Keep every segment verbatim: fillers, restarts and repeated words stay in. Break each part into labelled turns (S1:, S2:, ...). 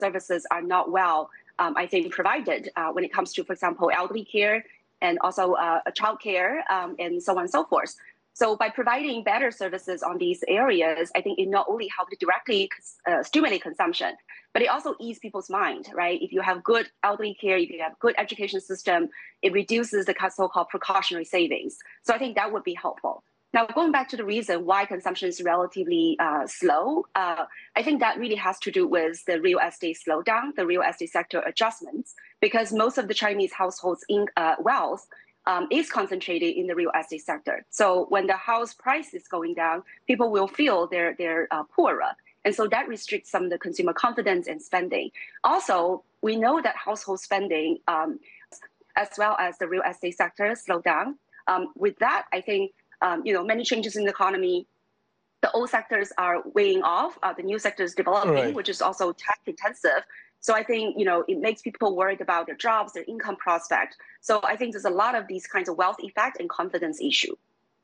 S1: services are not well, um, I think, provided uh, when it comes to, for example, elderly care and also uh, child care um, and so on and so forth. So by providing better services on these areas, I think it not only helps to directly uh, stimulate consumption, but it also ease people's mind, right? If you have good elderly care, if you have good education system, it reduces the so-called precautionary savings. So I think that would be helpful. Now, going back to the reason why consumption is relatively uh, slow, uh, I think that really has to do with the real estate slowdown, the real estate sector adjustments, because most of the Chinese households' in, uh, wealth um, is concentrated in the real estate sector. So when the house price is going down, people will feel they're, they're uh, poorer. And so that restricts some of the consumer confidence and spending. Also, we know that household spending, um, as well as the real estate sector, slow down. Um, with that, I think Um, you know, many changes in the economy, the old sectors are weighing off, uh, the new sectors developing, right, which is also tech intensive. So I think, you know, it makes people worried about their jobs, their income prospect. So I think there's a lot of these kinds of wealth effect and confidence issue.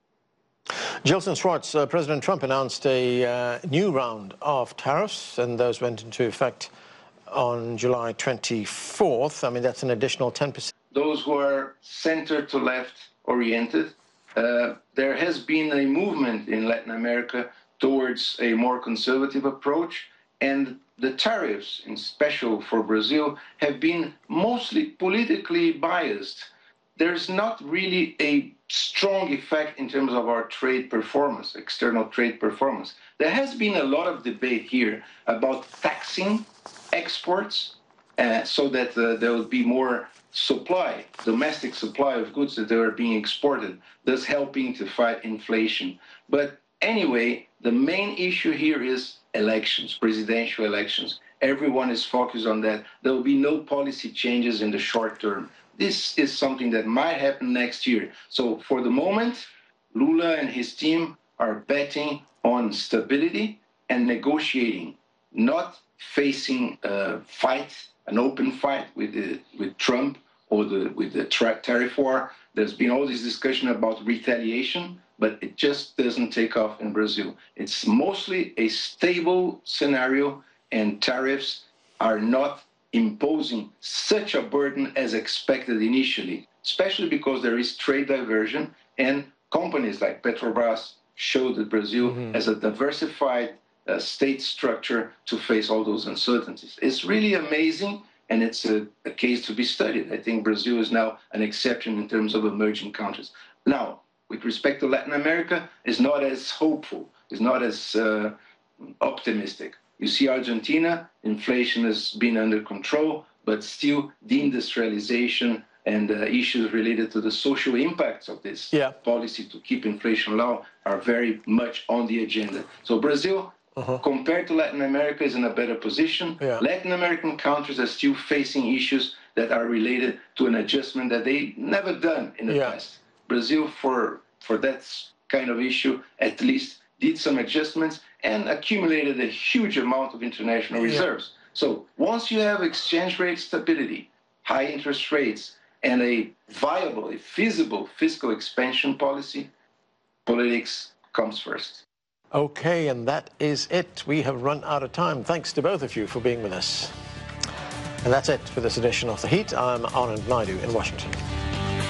S2: Gilson Schwartz, uh, President Trump announced a uh, new round of tariffs, and those went into effect on July twenty-fourth. I mean, that's an additional ten percent.
S3: Those who are center to left oriented, Uh, there has been a movement in Latin America towards a more conservative approach, and the tariffs, in special for Brazil, have been mostly politically biased. There's not really a strong effect in terms of our trade performance, external trade performance. There has been a lot of debate here about taxing exports uh, so that uh, there will be more supply, domestic supply of goods that they are being exported, thus helping to fight inflation. But anyway, the main issue here is elections, presidential elections. Everyone is focused on that. There will be no policy changes in the short term. This is something that might happen next year. So for the moment, Lula and his team are betting on stability and negotiating, not facing a fight, an open fight with, the, with Trump or the, with the tariff war. There's been all this discussion about retaliation, but it just doesn't take off in Brazil. It's mostly a stable scenario, and tariffs are not imposing such a burden as expected initially, especially because there is trade diversion, and companies like Petrobras show that Brazil mm-hmm. has a diversified uh, state structure to face all those uncertainties. It's really amazing. And it's a, a case to be studied. I think Brazil is now an exception in terms of emerging countries. Now, with respect to Latin America, it's not as hopeful, it's not as uh, optimistic. You see Argentina, inflation has been under control, but still deindustrialization and uh, issues related to the social impacts of this yeah. policy to keep inflation low are very much on the agenda. So Brazil, Uh-huh. compared to Latin America, is in a better position. Yeah. Latin American countries are still facing issues that are related to an adjustment that they never done in the yeah. past. Brazil, for, for that kind of issue, at least did some adjustments and accumulated a huge amount of international yeah. reserves. So once you have exchange rate stability, high interest rates, and a viable, a feasible fiscal expansion policy, politics comes first.
S2: Okay, and that is it. We have run out of time. Thanks to both of you for being with us. And that's it for this edition of The Heat. I'm Anand Naidu in Washington.